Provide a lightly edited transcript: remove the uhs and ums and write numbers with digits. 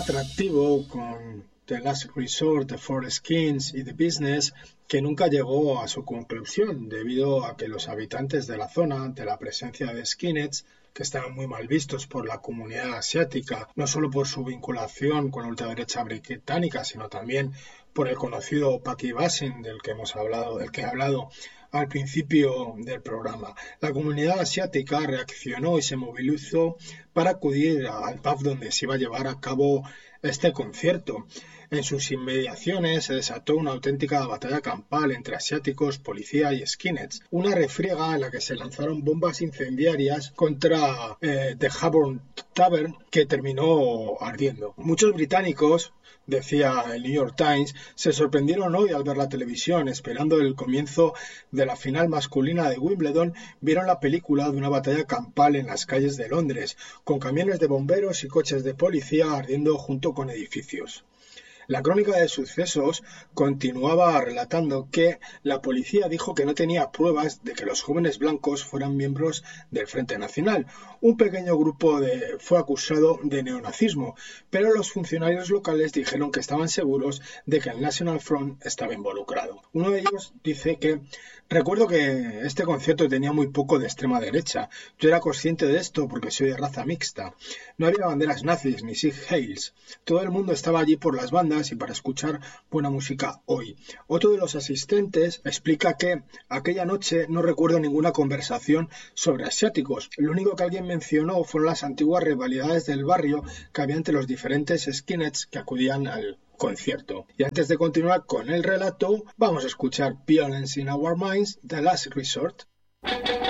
Atractivo con The Last Resort, The Four Skins y The Business, que nunca llegó a su conclusión debido a que los habitantes de la zona, ante la presencia de skinheads, que estaban muy mal vistos por la comunidad asiática, no solo por su vinculación con la ultraderecha británica, sino también por el conocido Paki Basin del que he hablado al principio del programa. La comunidad asiática reaccionó y se movilizó para acudir al pub donde se iba a llevar a cabo este concierto. En sus inmediaciones se desató una auténtica batalla campal entre asiáticos, policía y skinheads, una refriega en la que se lanzaron bombas incendiarias contra The Harbour Tavern, que terminó ardiendo. Muchos británicos, decía el New York Times, se sorprendieron hoy al ver la televisión, esperando el comienzo de la final masculina de Wimbledon, vieron la película de una batalla campal en las calles de Londres, con camiones de bomberos y coches de policía ardiendo junto con edificios. La crónica de sucesos continuaba relatando que la policía dijo que no tenía pruebas de que los jóvenes blancos fueran miembros del Frente Nacional. Un pequeño grupo fue acusado de neonazismo, pero los funcionarios locales dijeron que estaban seguros de que el National Front estaba involucrado. Uno de ellos dice que recuerdo que este concierto tenía muy poco de extrema derecha. Yo era consciente de esto porque soy de raza mixta. No había banderas nazis ni Sieg Heils. Todo el mundo estaba allí por las bandas y para escuchar buena música hoy. Otro de los asistentes explica que aquella noche no recuerdo ninguna conversación sobre asiáticos. Lo único que alguien mencionó fueron las antiguas rivalidades del barrio que había entre los diferentes skinheads que acudían al concierto. Y antes de continuar con el relato, vamos a escuchar Violence in Our Minds, The Last Resort.